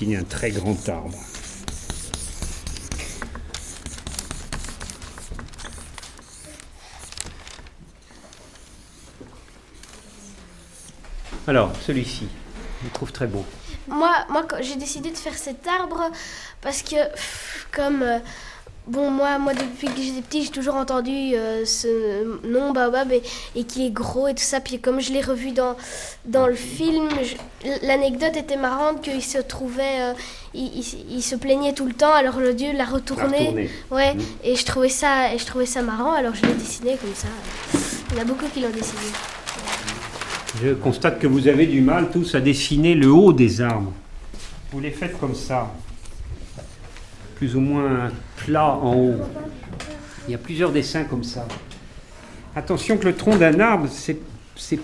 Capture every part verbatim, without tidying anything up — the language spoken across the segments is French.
dessiner un très grand arbre. Alors, celui-ci, je le trouve très beau. Moi, moi quand j'ai décidé de faire cet arbre parce que, pff, comme, euh, bon, moi, moi, depuis que j'étais petit, j'ai toujours entendu euh, ce nom baobab et, et qu'il est gros et tout ça. Puis comme je l'ai revu dans, dans le film, je, l'anecdote était marrante qu'il se trouvait, euh, il, il, il se plaignait tout le temps, alors le dieu l'a retourné. retourné. Ouais, Mmh. et je trouvais ça, et je trouvais ça marrant, alors je l'ai dessiné comme ça. Il y en a beaucoup qui l'ont dessiné. Je constate que vous avez du mal tous à dessiner le haut des arbres. Vous les faites comme ça, plus ou moins plat en haut. Il y a plusieurs dessins comme ça. Attention que le tronc d'un arbre, c'est, c'est,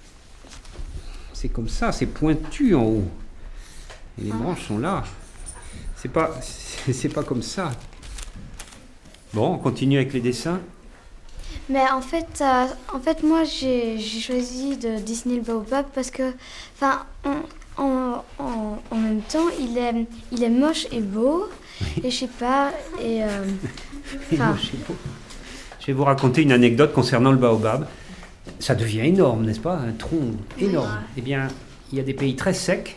c'est comme ça, c'est pointu en haut. Et les branches sont là. C'est pas, c'est, c'est pas comme ça. Bon, on continue avec les dessins. Mais en fait, euh, en fait moi, j'ai, j'ai choisi de dessiner le baobab parce que, enfin, en, en, en, en même temps, il est, il est moche et beau, Oui. et je sais pas, et... euh, enfin, Je vais vous raconter une anecdote concernant le baobab. Ça devient énorme, n'est-ce pas? Un tronc énorme. Eh bien, il y a des pays très secs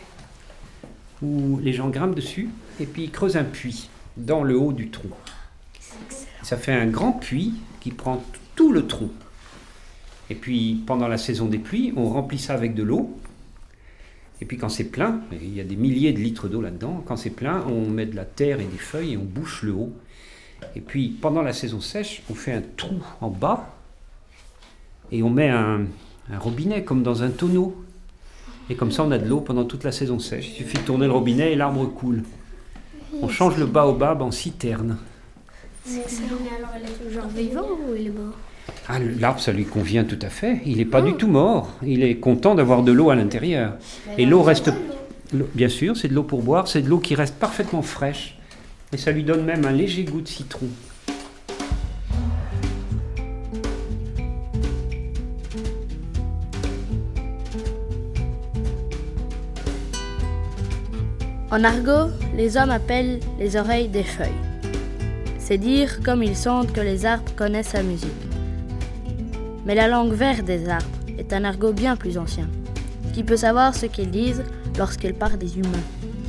où les gens grimpent dessus et puis ils creusent un puits dans le haut du tronc. Ça fait un grand puits qui prend tout le tronc. Et puis, pendant la saison des pluies, on remplit ça avec de l'eau. Et puis, quand c'est plein, il y a des milliers de litres d'eau là-dedans, quand c'est plein, on met de la terre et des feuilles et on bouche le haut. Et puis, pendant la saison sèche, on fait un trou en bas et on met un, un robinet comme dans un tonneau. Et comme ça, on a de l'eau pendant toute la saison sèche. Il suffit de tourner le robinet et l'arbre coule. On change le baobab en citerne. C'est excellent. Mais alors, il est toujours vivant ou il est mort? Ah, l'arbre, ça lui convient tout à fait. Il n'est pas du tout mort. Il est content d'avoir de l'eau à l'intérieur. Et l'eau reste... l'eau- Bien sûr, c'est de l'eau pour boire. C'est de l'eau qui reste parfaitement fraîche. Et ça lui donne même un léger goût de citron. En argot, les hommes appellent les oreilles des feuilles. C'est dire comme ils sentent que les arbres connaissent la musique. Mais la langue verte des arbres est un argot bien plus ancien, qui peut savoir ce qu'ils disent lorsqu'ils parlent des humains.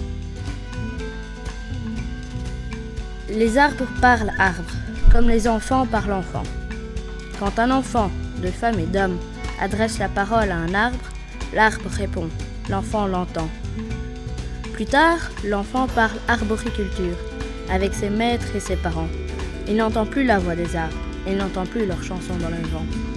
Les arbres parlent arbre, comme les enfants parlent enfant. Quand un enfant, de femme et d'homme, adresse la parole à un arbre, l'arbre répond, l'enfant l'entend. Plus tard, l'enfant parle arboriculture, avec ses maîtres et ses parents. Il n'entend plus la voix des arbres, il n'entend plus leurs chansons dans le vent.